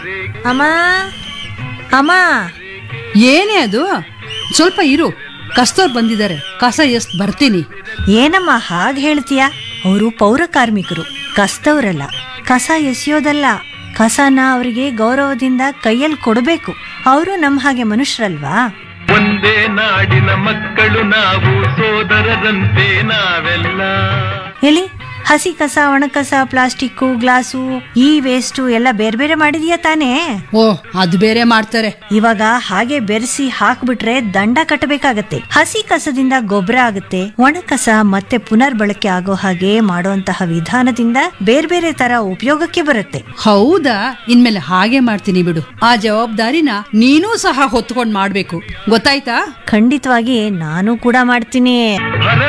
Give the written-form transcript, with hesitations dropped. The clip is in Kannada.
ಅಮ್ಮ ಅಮ್ಮ, ಏನೇ ಅದು? ಸ್ವಲ್ಪ ಇರು, ಕಸ್ತೋರ್ ಬಂದಿದ್ದಾರೆ, ಕಸ ಎಷ್ಟ್ ಬರ್ತೀನಿ. ಏನಮ್ಮ ಹಾಗೆ ಹೇಳ್ತೀಯ? ಅವರು ಪೌರ ಕಾರ್ಮಿಕರು, ಕಸ್ತವ್ರಲ್ಲ. ಕಸ ಎಸೆಯೋದಲ್ಲ, ಕಸನ ಅವರಿಗೆ ಗೌರವದಿಂದ ಕೈಯಲ್ಲಿ ಕೊಡಬೇಕು. ಅವರು ನಮ್ಮ ಹಾಗೆ ಮನುಷ್ಯರಲ್ವಾ? ಒಂದೇ ನಾಡಿನ ಮಕ್ಕಳು ನಾವು, ಸೋದರರಂತೆ ನಾವೆಲ್ಲ. ಎಲ್ಲಿ ಹಸಿ ಕಸ, ಒಣ ಕಸ, ಪ್ಲಾಸ್ಟಿಕ್ಕು, ಗ್ಲಾಸು, ಈ ವೇಸ್ಟು ಎಲ್ಲ ಬೇರೆ ಬೇರೆ ಮಾಡಿದೀಯಾ ತಾನೇ? ಓ, ಅದು ಬೇರೆ ಮಾಡ್ತಾರೆ. ಇವಾಗ ಹಾಗೆ ಬೆರೆಸಿ ಹಾಕ್ಬಿಟ್ರೆ ದಂಡ ಕಟ್ಟಬೇಕಾಗತ್ತೆ. ಹಸಿ ಕಸದಿಂದ ಗೊಬ್ಬರ ಆಗುತ್ತೆ, ಒಣ ಕಸ ಮತ್ತೆ ಪುನರ್ಬಳಕೆ ಆಗೋ ಹಾಗೆ ಮಾಡುವಂತಹ ವಿಧಾನದಿಂದ ಬೇರೆ ಬೇರೆ ತರ ಉಪಯೋಗಕ್ಕೆ ಬರುತ್ತೆ. ಹೌದಾ? ಇನ್ಮೇಲೆ ಹಾಗೆ ಮಾಡ್ತೀನಿ ಬಿಡು. ಆ ಜವಾಬ್ದಾರಿನ ನೀನೂ ಸಹ ಹೊತ್ಕೊಂಡ್ ಮಾಡ್ಬೇಕು, ಗೊತ್ತಾಯ್ತಾ? ಖಂಡಿತವಾಗಿ ನಾನು ಕೂಡ ಮಾಡ್ತೀನಿ. ಹರ